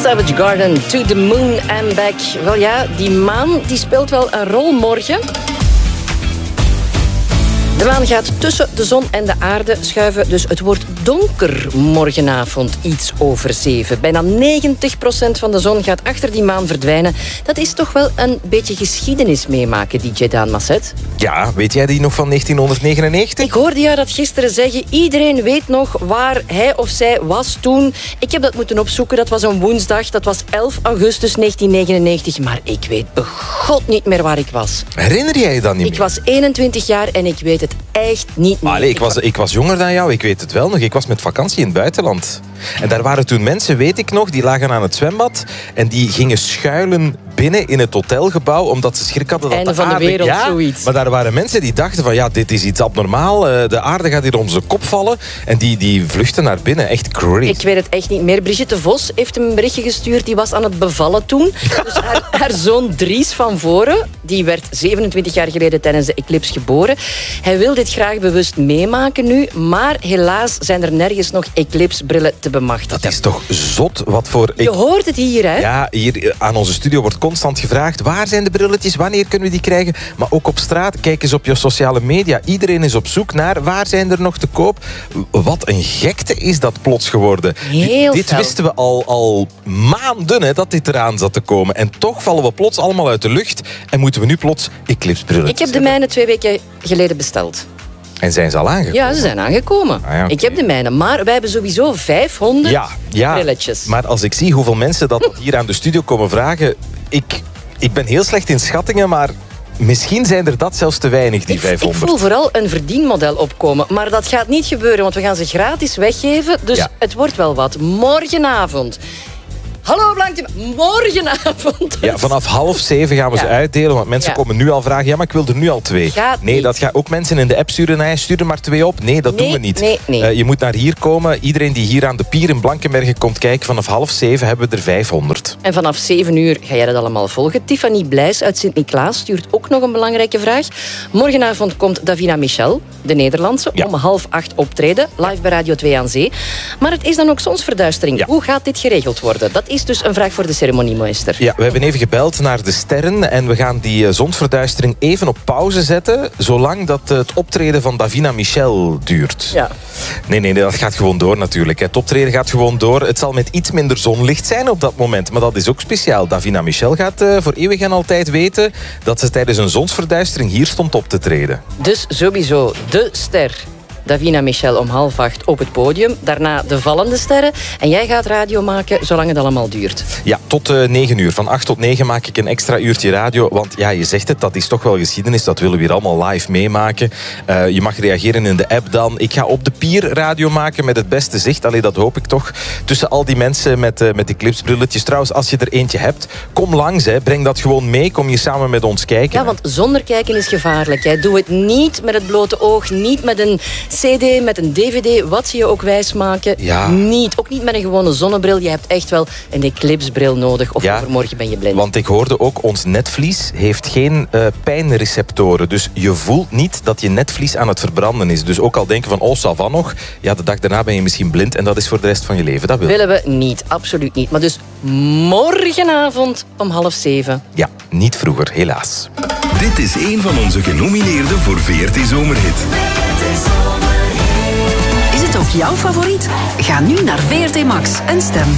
Savage Garden, To the Moon and Back. Wel ja, die maan die speelt wel een rol morgen. De maan gaat tussen de zon en de aarde schuiven, dus het wordt donker morgenavond iets over 7. Bijna 90% van de zon gaat achter die maan verdwijnen. Dat is toch wel een beetje geschiedenis meemaken, DJ Daan Masset. Ja, weet jij die nog van 1999? Ik hoorde jou dat gisteren zeggen. Iedereen weet nog waar hij of zij was toen. Ik heb dat moeten opzoeken. Dat was een woensdag. Dat was 11 augustus 1999. Maar ik weet begot niet meer waar ik was. Herinner jij je dat niet meer? Ik was 21 jaar en ik weet het echt niet meer. Allee, ik was jonger dan jou, ik weet het wel nog. Ik was met vakantie in het buitenland. En daar waren toen mensen, weet ik nog, die lagen aan het zwembad en die gingen schuilen binnen in het hotelgebouw omdat ze schrik hadden dat Einde de aarde... van de wereld, ja, zoiets. Maar daar waren mensen die dachten van ja, dit is iets abnormaal. De aarde gaat hier om zijn kop vallen. En die vluchten naar binnen. Echt crazy. Ik weet het echt niet meer. Brigitte Vos heeft een berichtje gestuurd. Die was aan het bevallen toen. Dus haar zoon Dries van Voren, die werd 27 jaar geleden tijdens de eclipse geboren. Hij wil dit graag bewust meemaken nu. Maar helaas zijn er nergens nog eclipsebrillen te bemachtigen. Dat is toch zot? Wat voor... Je hoort het hier, hè? Ja, hier aan onze studio wordt constant gevraagd, waar zijn de brilletjes, wanneer kunnen we die krijgen? Maar ook op straat, kijk eens op je sociale media. Iedereen is op zoek naar, waar zijn er nog te koop? Wat een gekte is dat plots geworden. Dit wisten we al maanden, hè, dat dit eraan zat te komen. En toch vallen we plots allemaal uit de lucht en moeten we nu plots eclipsebrilletjes Ik heb de mijne 2 weken geleden besteld. En zijn ze al aangekomen? Ja, ze zijn aangekomen. Ah, ja, okay. Ik heb de mijne, maar wij hebben sowieso 500 brilletjes. Maar als ik zie hoeveel mensen dat hier aan de studio komen vragen... Ik ben heel slecht in schattingen, maar... Misschien zijn er dat zelfs te weinig, die 500. Ik voel vooral een verdienmodel opkomen. Maar dat gaat niet gebeuren, want we gaan ze gratis weggeven. Dus het wordt wel wat. Morgenavond. Hallo Blank, morgenavond. Ja, vanaf 6:30 gaan we ze uitdelen. Want mensen komen nu al vragen, ja, maar ik wil er nu al 2. Dat gaat ook mensen in de app sturen. Nee, stuur er maar 2 op. Nee, dat doen we niet. Nee. Je moet naar hier komen. Iedereen die hier aan de pier in Blankenberge komt kijken, vanaf 6:30 hebben we er 500. En vanaf 7 uur ga jij dat allemaal volgen. Tiffany Blijs uit Sint-Niklaas stuurt ook nog een belangrijke vraag. Morgenavond komt Davina Michel, de Nederlandse, om 7:30 optreden. Live bij Radio 2 aan Zee. Maar het is dan ook zonsverduistering. Ja. Hoe gaat dit geregeld worden? Dat is dus een vraag voor de ceremoniemeester. Ja, we hebben even gebeld naar de sterren en we gaan die zonsverduistering even op pauze zetten, zolang dat het optreden van Davina Michel duurt. Ja. Nee, dat gaat gewoon door natuurlijk. Het optreden gaat gewoon door. Het zal met iets minder zonlicht zijn op dat moment, maar dat is ook speciaal. Davina Michel gaat voor eeuwig en altijd weten dat ze tijdens een zonsverduistering hier stond op te treden. Dus sowieso de ster Davina Michel om 7:30 op het podium. Daarna de vallende sterren. En jij gaat radio maken zolang het allemaal duurt. Ja, tot 9 uur. Van 8 tot 9 maak ik een extra uurtje radio. Want ja, je zegt het, dat is toch wel geschiedenis. Dat willen we hier allemaal live meemaken. Je mag reageren in de app dan. Ik ga op de pier radio maken met het beste zicht. Allee, dat hoop ik toch. Tussen al die mensen met die clipsbrilletjes. Trouwens, als je er eentje hebt, kom langs. Hè. Breng dat gewoon mee. Kom hier samen met ons kijken. Ja, want zonder kijken is gevaarlijk. Hè. Doe het niet met het blote oog. Niet met een CD, met een DVD, wat ze je ook wijsmaken. Ja. Niet. Ook niet met een gewone zonnebril. Je hebt echt wel een eclipsebril nodig. Of overmorgen ben je blind. Want ik hoorde ook, ons netvlies heeft geen pijnreceptoren. Dus je voelt niet dat je netvlies aan het verbranden is. Dus ook al denken van, ça va nog. Ja, de dag daarna ben je misschien blind en dat is voor de rest van je leven. Dat willen we niet. Absoluut niet. Maar dus morgenavond om 6:30. Ja, niet vroeger, helaas. Dit is een van onze genomineerden voor VRT Zomerhit. Is het ook jouw favoriet? Ga nu naar VRT Max en stem.